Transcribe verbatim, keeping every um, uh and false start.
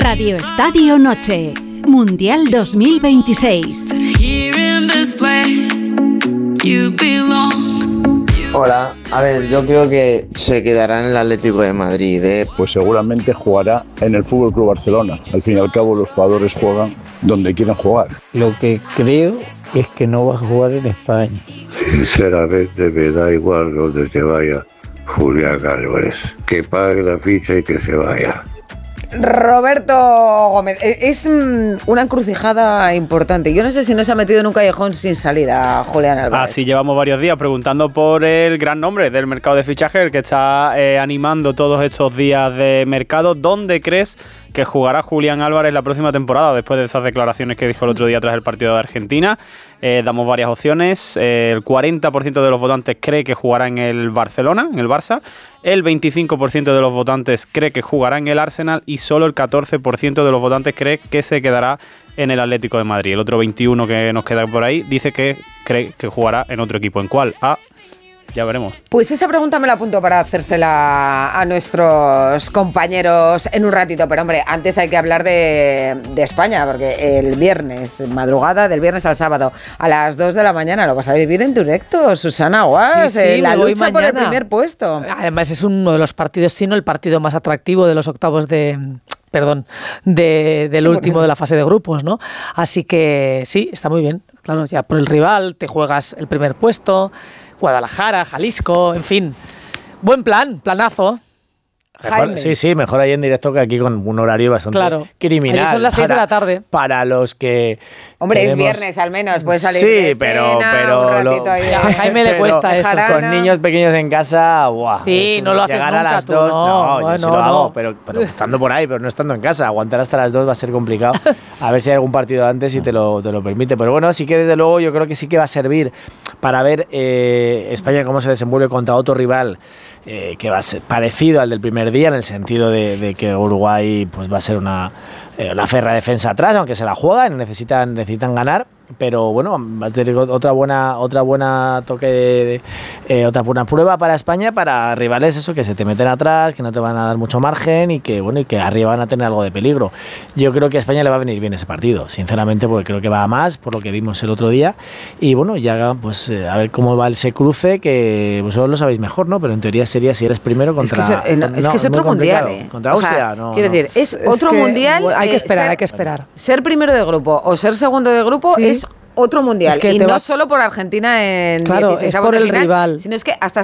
Radio Estadio Noche, Mundial dos mil veintiséis. Hola, a ver, yo creo que se quedará en el Atlético de Madrid, ¿eh? Pues seguramente jugará en el F C Barcelona. Al fin y al cabo los jugadores juegan donde quieren jugar. Lo que creo es que no va a jugar en España. Sinceramente me da igual donde se vaya Julián Álvarez. Que pague la ficha y que se vaya. Roberto Gómez, es una encrucijada importante. Yo no sé si no se ha metido en un callejón sin salida Julián Álvarez. Así llevamos varios días preguntando por el gran nombre del mercado de fichaje, el que está eh, animando todos estos días de mercado. ¿Dónde crees que jugará Julián Álvarez la próxima temporada, después de esas declaraciones que dijo el otro día tras el partido de Argentina? Eh, damos varias opciones. Eh, el cuarenta por ciento de los votantes cree que jugará en el Barcelona, en el Barça. El veinticinco por ciento de los votantes cree que jugará en el Arsenal y solo el catorce por ciento de los votantes cree que se quedará en el Atlético de Madrid. El otro veintiuno por ciento que nos queda por ahí dice que cree que jugará en otro equipo. ¿En cuál? A... Ya veremos. Pues esa pregunta me la apunto para hacérsela a nuestros compañeros en un ratito. Pero hombre, antes hay que hablar de, de España, porque el viernes, madrugada del viernes al sábado, a las dos de la mañana, lo vas a vivir en directo, Susana Guas, sí, sí, la lucha mañana por el primer puesto. Además es uno de los partidos, sino el partido más atractivo de los octavos de... Perdón, de, del sí, último porque... de la fase de grupos, ¿no? Así que sí, está muy bien. Claro, ya por el rival te juegas el primer puesto, Guadalajara, Jalisco, en fin. Buen plan, planazo. Mejor, sí, sí, mejor ahí en directo que aquí con un horario bastante claro. criminal. Ahí son las seis de la tarde. Para los que... Hombre, queremos... es viernes al menos, puedes salir sí, de pero, cena, pero un ratito lo... ahí de... A Jaime le cuesta eso. Con niños pequeños en casa, ¡buah! Sí, no lo haces llegar nunca, a las tú, dos, no, no, bueno, yo sí lo no. hago, pero, pero estando por ahí, pero no estando en casa. Aguantar hasta las dos va a ser complicado. A ver si hay algún partido antes y te lo, te lo permite. Pero bueno, sí que desde luego yo creo que sí que va a servir para ver eh, España cómo se desenvuelve contra otro rival eh, que va a ser parecido al del primer día, en el sentido de, de que Uruguay pues va a ser una, eh, una férrea defensa atrás, aunque se la juegan, necesitan, necesitan ganar. Pero bueno, va a tener otra buena, otra buena toque de, de eh, otra buena prueba para España, para rivales eso, que se te meten atrás, que no te van a dar mucho margen y que bueno, y que arriba van a tener algo de peligro. Yo creo que a España le va a venir bien ese partido, sinceramente, porque creo que va a más, por lo que vimos el otro día. Y bueno, ya pues eh, a ver cómo va ese cruce, que vosotros lo sabéis mejor, ¿no? Pero en teoría sería si eres primero contra... Es que, eso, eh, no, no, es, que es otro mundial, ¿eh? Contra Austria, o sea, no. Quiero no. decir, es, es otro que, mundial... Hay que eh, esperar, ser, hay que esperar. Ser primero de grupo o ser segundo de grupo sí. es... otro mundial, es que y no vas... solo por Argentina en claro, dieciséis es por de el final, rival, sino es que hasta